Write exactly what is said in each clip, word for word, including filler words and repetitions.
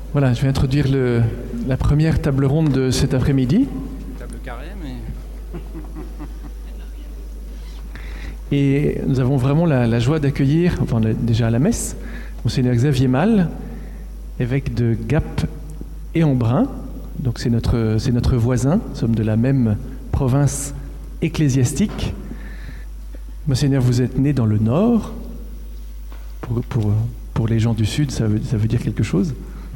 Voilà, je vais introduire le, la première table ronde de cet après-midi. Table carrée, mais... Et nous avons vraiment la, la joie d'accueillir, enfin déjà à la messe, Monseigneur Xavier Mal, évêque de Gap et Embrun. Donc c'est notre, c'est notre voisin, nous sommes de la même province ecclésiastique. Monseigneur, vous êtes né dans le Nord. Pour, pour, pour les gens du Sud, ça veut, ça veut dire quelque chose.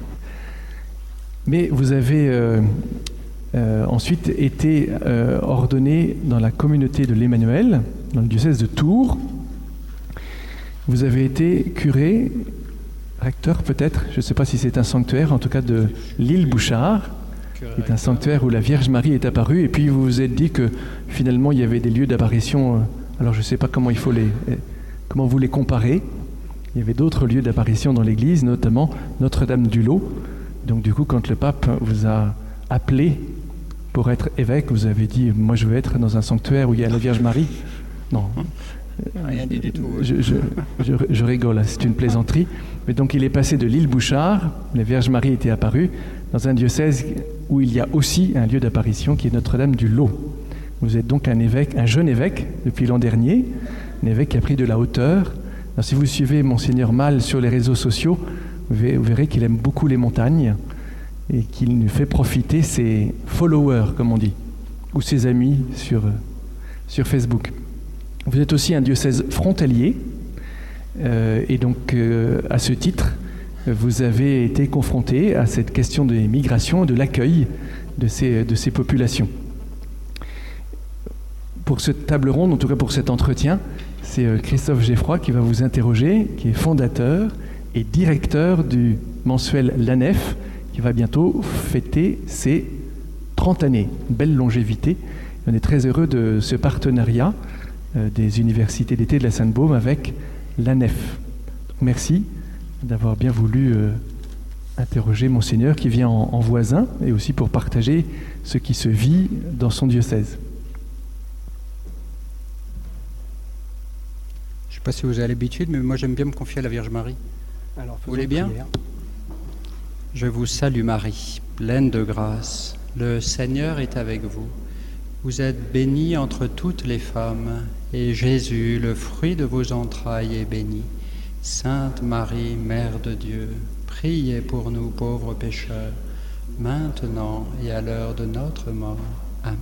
Mais vous avez euh, euh, ensuite été euh, ordonné dans la communauté de l'Emmanuel, dans le diocèse de Tours. Vous avez été curé, recteur peut-être, je ne sais pas si c'est un sanctuaire, en tout cas de l'île Bouchard, qui est un sanctuaire où la Vierge Marie est apparue. Et puis vous vous êtes dit que finalement il y avait des lieux d'apparition, euh, alors je ne sais pas comment il faut les, comment vous les comparer. Il y avait d'autres lieux d'apparition dans l'Église, notamment Notre-Dame du Lot. Donc du coup, quand le pape vous a appelé pour être évêque, vous avez dit « Moi, je veux être dans un sanctuaire où il y a la Vierge Marie ». Non, rien dit du tout. Je, je, je, je rigole, c'est une plaisanterie. Mais donc, il est passé de l'île Bouchard, la Vierge Marie était apparue, dans un diocèse où il y a aussi un lieu d'apparition qui est Notre-Dame du Lot. Vous êtes donc un évêque, un jeune évêque depuis l'an dernier, un évêque qui a pris de la hauteur. Alors, si vous suivez Monseigneur Mal sur les réseaux sociaux, vous verrez qu'il aime beaucoup les montagnes et qu'il nous fait profiter ses followers, comme on dit, ou ses amis sur, sur Facebook. Vous êtes aussi un diocèse frontalier euh, et donc euh, à ce titre, vous avez été confronté à cette question des migrations, de l'accueil de ces, de ces populations. Pour cette table ronde, en tout cas pour cet entretien, c'est Christophe Geffroy qui va vous interroger, qui est fondateur et directeur du mensuel L'A N E F, qui va bientôt fêter ses trente années. Une belle longévité. On est très heureux de ce partenariat euh, des universités d'été de la Sainte-Baume avec l'A N E F. Donc, merci d'avoir bien voulu euh, interroger Monseigneur qui vient en, en voisin et aussi pour partager ce qui se vit dans son diocèse. Je ne sais pas si vous avez l'habitude, mais moi j'aime bien me confier à la Vierge Marie. Alors, vous voulez bien ? Je vous salue Marie, pleine de grâce. Le Seigneur est avec vous. Vous êtes bénie entre toutes les femmes, et Jésus, le fruit de vos entrailles, est béni. Sainte Marie, Mère de Dieu, priez pour nous pauvres pécheurs, maintenant et à l'heure de notre mort. Amen.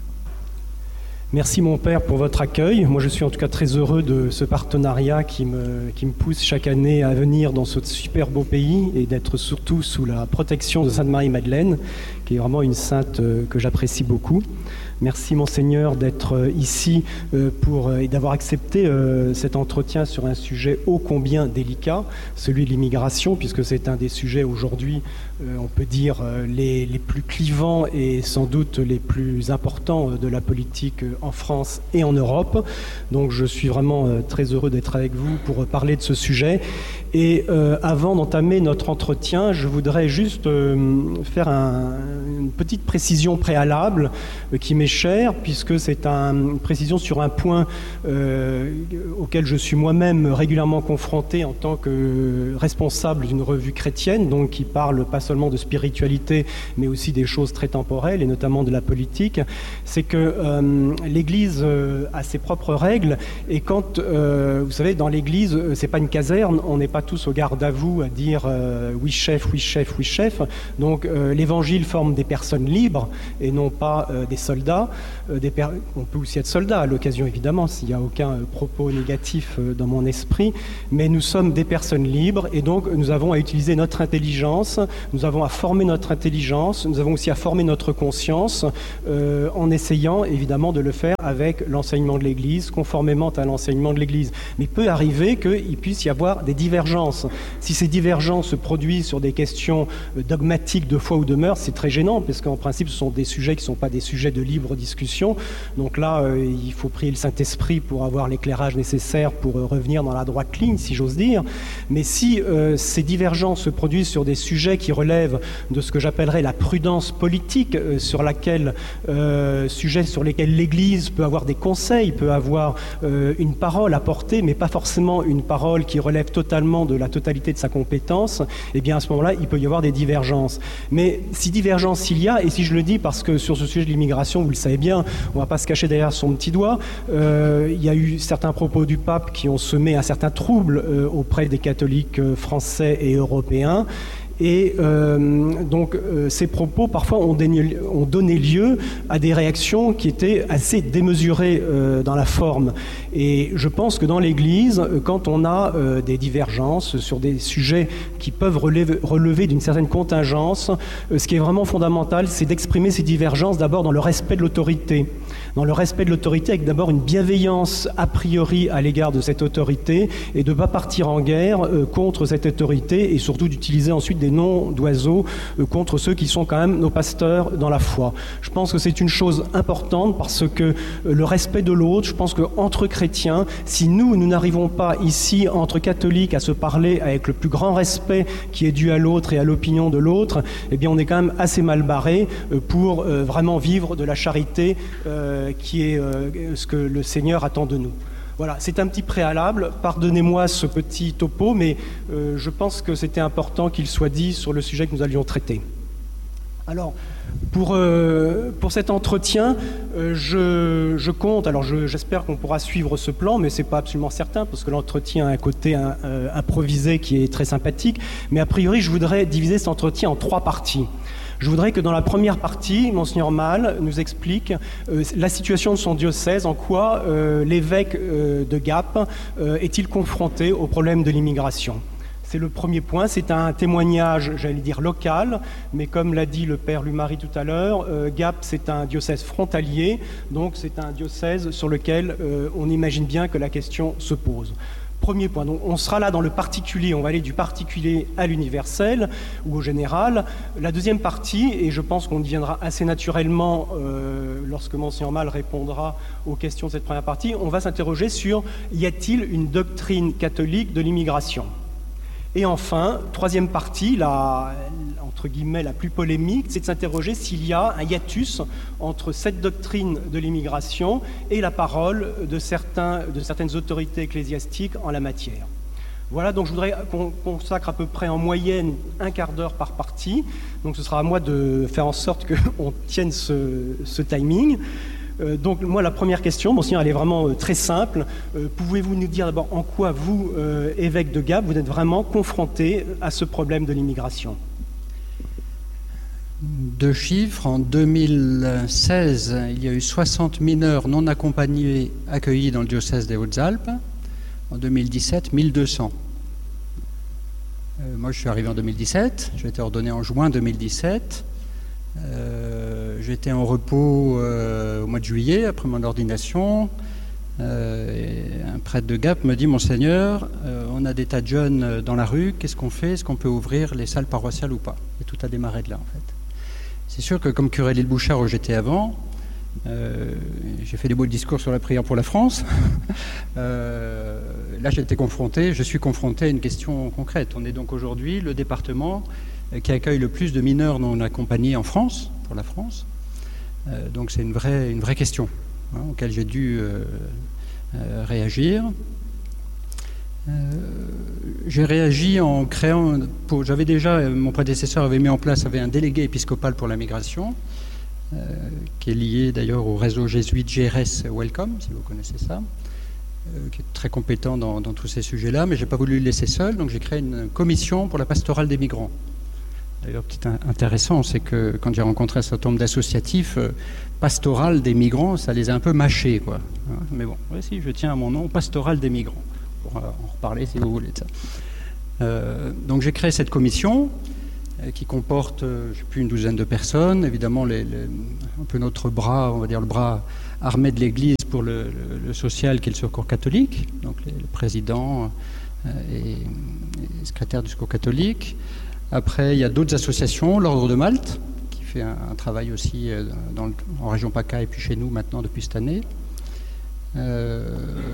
Merci mon Père pour votre accueil. Moi je suis en tout cas très heureux de ce partenariat qui me, qui me pousse chaque année à venir dans ce super beau pays et d'être surtout sous la protection de Sainte Marie-Madeleine, qui est vraiment une sainte que j'apprécie beaucoup. Merci Monseigneur d'être ici pour, et d'avoir accepté cet entretien sur un sujet ô combien délicat, celui de l'immigration, puisque c'est un des sujets aujourd'hui, on peut dire, les, les plus clivants et sans doute les plus importants de la politique en France et en Europe. Donc je suis vraiment très heureux d'être avec vous pour parler de ce sujet. Et euh, avant d'entamer notre entretien, je voudrais juste euh, faire un, une petite précision préalable euh, qui m'est chère, puisque c'est un, une précision sur un point euh, auquel je suis moi-même régulièrement confronté en tant que responsable d'une revue chrétienne, donc qui parle pas seulement de spiritualité, mais aussi des choses très temporelles, et notamment de la politique. C'est que euh, l'Église euh, a ses propres règles, et quand, euh, vous savez, dans l'Église, euh, c'est pas une caserne, on n'est pas tous au garde à vous à dire euh, oui chef, oui chef, oui chef. Donc euh, l'évangile forme des personnes libres et non pas euh, des soldats. Euh, des per... On peut aussi être soldat à l'occasion évidemment s'il n'y a aucun euh, propos négatif euh, dans mon esprit, mais nous sommes des personnes libres et donc nous avons à utiliser notre intelligence, nous avons à former notre intelligence, nous avons aussi à former notre conscience euh, en essayant évidemment de le faire avec l'enseignement de l'Église, conformément à l'enseignement de l'Église. Mais il peut arriver qu'il puisse y avoir des divergences. Si ces divergences se produisent sur des questions dogmatiques de foi ou de mœurs, c'est très gênant, parce qu'en principe, ce sont des sujets qui ne sont pas des sujets de libre libre discussion. Donc là, euh, il faut prier le Saint-Esprit pour avoir l'éclairage nécessaire pour euh, revenir dans la droite ligne, si j'ose dire. Mais si euh, ces divergences se produisent sur des sujets qui relèvent de ce que j'appellerais la prudence politique, euh, sur laquelle, euh, sujets sur lesquels l'Église peut avoir des conseils, peut avoir euh, une parole à porter, mais pas forcément une parole qui relève totalement de la totalité de sa compétence, eh bien à ce moment-là, il peut y avoir des divergences. Mais si divergence il y a, et si je le dis parce que sur ce sujet de l'immigration, vous le savez bien, on ne va pas se cacher derrière son petit doigt, euh, il y a eu certains propos du pape qui ont semé un certain trouble euh, auprès des catholiques euh, français et européens. Et euh, donc euh, ces propos parfois ont, déni- ont donné lieu à des réactions qui étaient assez démesurées euh, dans la forme. Et je pense que dans l'Église, quand on a euh, des divergences sur des sujets qui peuvent relever, relever d'une certaine contingence, euh, ce qui est vraiment fondamental, c'est d'exprimer ces divergences d'abord dans le respect de l'autorité. Dans le respect de l'autorité, avec d'abord une bienveillance a priori à l'égard de cette autorité, et de ne pas partir en guerre euh, contre cette autorité, et surtout d'utiliser ensuite des noms d'oiseaux euh, contre ceux qui sont quand même nos pasteurs dans la foi. Je pense que c'est une chose importante parce que euh, le respect de l'autre, je pense qu'entre chrétiens, si nous, nous n'arrivons pas ici, entre catholiques, à se parler avec le plus grand respect qui est dû à l'autre et à l'opinion de l'autre, eh bien on est quand même assez mal barré euh, pour euh, vraiment vivre de la charité euh, qui est euh, ce que le Seigneur attend de nous. Voilà, c'est un petit préalable. Pardonnez-moi ce petit topo, mais euh, je pense que c'était important qu'il soit dit sur le sujet que nous allions traiter. Alors, pour, euh, pour cet entretien, euh, je, je compte, alors je, j'espère qu'on pourra suivre ce plan, mais ce n'est pas absolument certain, parce que l'entretien a un côté un, euh, improvisé qui est très sympathique, mais a priori, je voudrais diviser cet entretien en trois parties. Je voudrais que dans la première partie, Monseigneur Malle nous explique euh, la situation de son diocèse, en quoi euh, l'évêque euh, de Gap euh, est-il confronté au problème de l'immigration. C'est le premier point, c'est un témoignage, j'allais dire local, mais comme l'a dit le Père Lumary tout à l'heure, euh, Gap c'est un diocèse frontalier, donc c'est un diocèse sur lequel euh, on imagine bien que la question se pose. Premier point, donc on sera là dans le particulier, on va aller du particulier à l'universel ou au général. La deuxième partie, et je pense qu'on y viendra assez naturellement euh, lorsque Monseigneur Malle répondra aux questions de cette première partie, on va s'interroger sur y a-t-il une doctrine catholique de l'immigration ? Et enfin, troisième partie, la, entre guillemets la plus polémique, c'est de s'interroger s'il y a un hiatus entre cette doctrine de l'immigration et la parole de, certains, de certaines autorités ecclésiastiques en la matière. Voilà, donc je voudrais qu'on consacre à peu près en moyenne un quart d'heure par partie. Donc ce sera à moi de faire en sorte qu'on tienne ce, ce timing. Euh, donc moi la première question, bon, sinon elle est vraiment euh, très simple. Euh, pouvez-vous nous dire d'abord en quoi vous, euh, évêque de Gap, vous êtes vraiment confronté à ce problème de l'immigration ? Deux chiffres. En deux mille seize, il y a eu soixante mineurs non accompagnés accueillis dans le diocèse des Hautes-Alpes. En deux mille dix-sept, mille deux cents. Euh, moi je suis arrivé en deux mille dix-sept, j'ai été ordonné en juin deux mille dix-sept. Euh, j'étais en repos euh, au mois de juillet après mon ordination. Euh, et un prêtre de Gap me dit: Monseigneur, euh, on a des tas de jeunes dans la rue, qu'est-ce qu'on fait? Est-ce qu'on peut ouvrir les salles paroissiales ou pas? Et tout a démarré de là en fait. C'est sûr que comme curé de l'île Bouchard où j'étais avant, euh, j'ai fait des beaux discours sur la prière pour la France. euh, là j'ai été confronté, je suis confronté à une question concrète. On est donc aujourd'hui le département qui accueille le plus de mineurs non accompagnés en France, pour la France. Euh, donc c'est une vraie, une vraie question hein, auquel j'ai dû euh, euh, réagir. Euh, j'ai réagi en créant, pour, j'avais déjà, mon prédécesseur avait mis en place avait un délégué épiscopal pour la migration, euh, qui est lié d'ailleurs au réseau jésuite G R S Welcome, si vous connaissez ça, euh, qui est très compétent dans, dans tous ces sujets-là, mais je n'ai pas voulu le laisser seul, donc j'ai créé une commission pour la pastorale des migrants. D'ailleurs, petit intéressant, c'est que quand j'ai rencontré un certain nombre d'associatifs, euh, pastoral des migrants, ça les a un peu mâchés, quoi. Hein, mais bon, voici, je tiens à mon nom, pastoral des migrants. On pourra en reparler si vous voulez de ça. Euh, donc j'ai créé cette commission euh, qui comporte, euh, je ne sais plus, une douzaine de personnes. Évidemment, les, les, un peu notre bras, on va dire le bras armé de l'Église pour le, le, le social, qui est le Secours catholique. Donc les, le président euh, et, et secrétaire du Secours catholique. Après, il y a d'autres associations, l'Ordre de Malte, qui fait un, un travail aussi dans le, en région PACA et puis chez nous maintenant depuis cette année. Euh,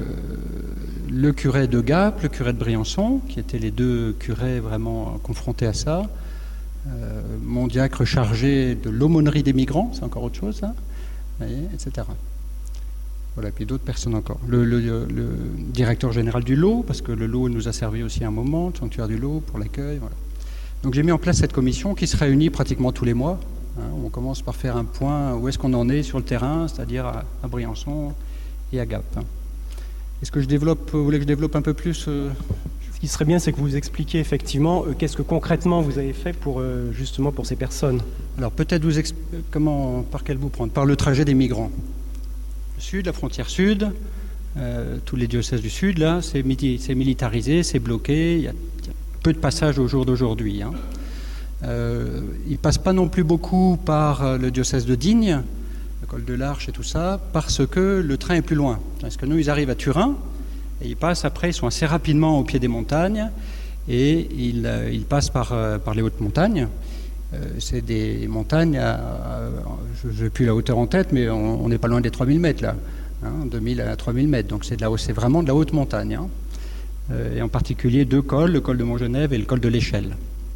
le curé de Gap, le curé de Briançon, qui étaient les deux curés vraiment confrontés à ça. Euh, mon diacre chargé de l'aumônerie des migrants, c'est encore autre chose, hein, voyez, et cetera. Voilà, et puis d'autres personnes encore. Le, le, le directeur général du Lot, parce que le Lot nous a servi aussi un moment, le sanctuaire du Lot pour l'accueil. Voilà. Donc j'ai mis en place cette commission qui se réunit pratiquement tous les mois. Hein, on commence par faire un point où est-ce qu'on en est sur le terrain, c'est-à-dire à, à Briançon et à Gap. Hein. Est-ce que je développe, vous voulez que je développe un peu plus euh... Ce qui serait bien, c'est que vous expliquiez effectivement euh, qu'est-ce que concrètement vous avez fait pour euh, justement pour ces personnes. Alors peut-être vous exp... comment, par quel vous prendre? Par le trajet des migrants. Le sud, la frontière sud, euh, tous les diocèses du sud, là, c'est, midi... c'est militarisé, c'est bloqué. Il y a, il y a peu de passages au jour d'aujourd'hui. Hein. Euh, ils ne passent pas non plus beaucoup par le diocèse de Digne, le col de l'Arche et tout ça, parce que le train est plus loin. Parce que nous, ils arrivent à Turin, et ils passent après, ils sont assez rapidement au pied des montagnes, et ils, euh, ils passent par, euh, par les hautes montagnes. Euh, c'est des montagnes, à, à, je n'ai plus la hauteur en tête, mais on n'est pas loin des trois mille mètres, là, hein, deux mille à trois mille mètres, donc c'est, de la, c'est vraiment de la haute montagne. Hein. Euh, et en particulier deux cols, le col de Montgenèvre et le col de l'Échelle.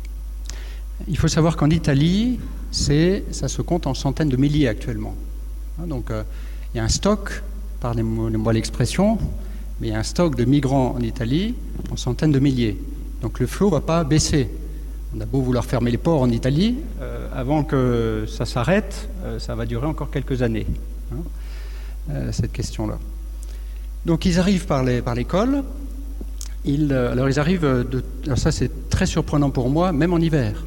Il faut savoir qu'en Italie, c'est, ça se compte en centaines de milliers actuellement. Hein, donc euh, il y a un stock, pardonnez-moi l'expression, mais il y a un stock de migrants en Italie en centaines de milliers. Donc le flot ne va pas baisser. On a beau vouloir fermer les ports en Italie, euh, avant que ça s'arrête, euh, ça va durer encore quelques années, hein, euh, cette question-là. Donc ils arrivent par, les, par l'école. Ils, euh, alors ils arrivent, de, alors ça c'est très surprenant pour moi, même en hiver.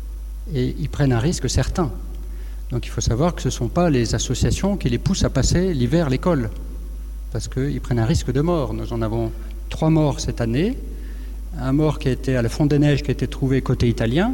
Et ils prennent un risque certain. Donc il faut savoir que ce ne sont pas les associations qui les poussent à passer l'hiver à l'école, parce qu'ils prennent un risque de mort. Nous en avons trois morts cette année. Un mort qui a été à la Fonte des Neiges, qui a été trouvé côté italien.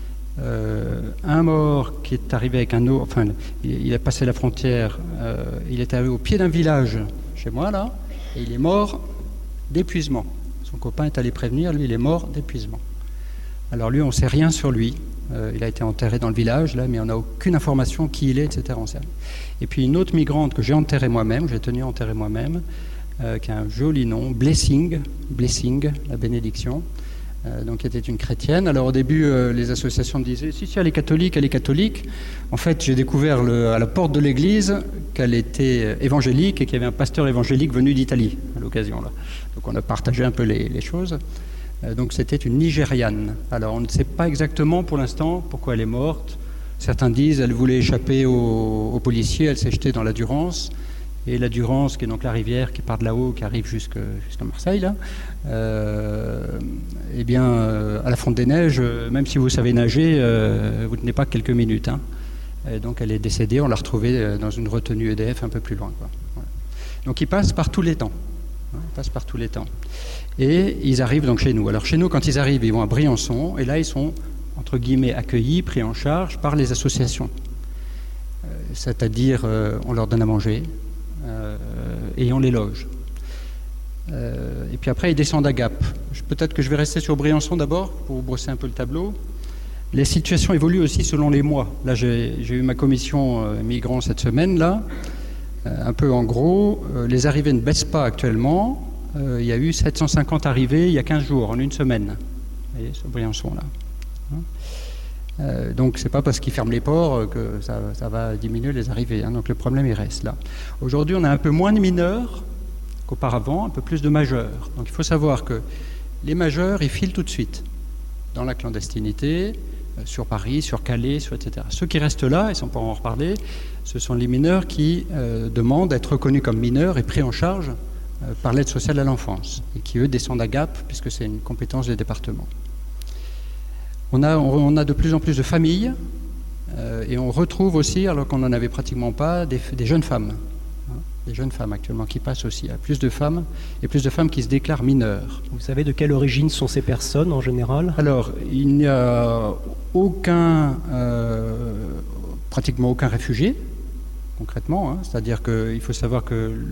Euh, un mort qui est arrivé avec un autre, enfin, il, il a passé la frontière, euh, il est arrivé au pied d'un village, chez moi là, et il est mort d'épuisement. Son copain est allé prévenir, lui il est mort d'épuisement. Alors lui, on ne sait rien sur lui. Euh, il a été enterré dans le village, là, mais on n'a aucune information qui il est, et cetera. On sait rien. Et puis une autre migrante que j'ai enterrée moi-même, j'ai tenu à enterrer moi-même, euh, qui a un joli nom, Blessing, Blessing, la bénédiction, euh, donc qui était une chrétienne. Alors au début, euh, les associations me disaient, si, si, elle est catholique, elle est catholique. En fait, j'ai découvert le, à la porte de l'église qu'elle était évangélique et qu'il y avait un pasteur évangélique venu d'Italie, à l'occasion, là. Donc on a partagé un peu les, les choses. Euh, donc c'était une Nigériane. Alors on ne sait pas exactement pour l'instant pourquoi elle est morte. Certains disent qu'elle voulait échapper aux, aux policiers, elle s'est jetée dans la Durance. Et la Durance, qui est donc la rivière qui part de là-haut, qui arrive jusqu'à Marseille, là, euh, eh bien, euh, à la Fonte des Neiges, euh, même si vous savez nager, euh, vous ne tenez pas quelques minutes. Hein. Et donc elle est décédée, on l'a retrouvée dans une retenue E D F un peu plus loin. Quoi. Voilà. Donc ils passent par tous les temps. Hein, ils passent par tous les temps. Et ils arrivent donc chez nous. Alors chez nous, quand ils arrivent, ils vont à Briançon, et là ils sont, entre guillemets, accueillis, pris en charge par les associations. Euh, c'est-à-dire, euh, on leur donne à manger, Euh, et on les loge. Euh, et puis après, ils descendent à Gap. Je, peut-être que je vais rester sur Briançon d'abord, pour vous brosser un peu le tableau. Les situations évoluent aussi selon les mois. Là, j'ai, j'ai eu ma commission euh, migrants cette semaine, là. Euh, un peu en gros, euh, les arrivées ne baissent pas actuellement. Euh, il y a eu sept cent cinquante arrivées il y a quinze jours, en une semaine. Vous voyez, sur Briançon, là. Hein Euh, donc c'est pas parce qu'ils ferment les ports que ça, ça va diminuer les arrivées, hein. Donc le problème il reste là. Aujourd'hui on a un peu moins de mineurs qu'auparavant, un peu plus de majeurs. Donc il faut savoir que les majeurs ils filent tout de suite dans la clandestinité, euh, sur Paris, sur Calais, sur et cetera. Ceux qui restent là, et sans pas en reparler, ce sont les mineurs qui euh, demandent d'être reconnus comme mineurs et pris en charge euh, par l'aide sociale à l'enfance et qui eux descendent à Gap puisque c'est une compétence des départements. On a, on a de plus en plus de familles euh, et on retrouve aussi, alors qu'on n'en avait pratiquement pas, des, des jeunes femmes. Hein, des jeunes femmes actuellement qui passent aussi. Il y a plus de femmes et plus de femmes qui se déclarent mineures. Vous savez de quelle origine sont ces personnes en général ? Alors, il n'y a aucun, euh, pratiquement aucun réfugié, concrètement. Hein, c'est-à-dire qu'il faut savoir que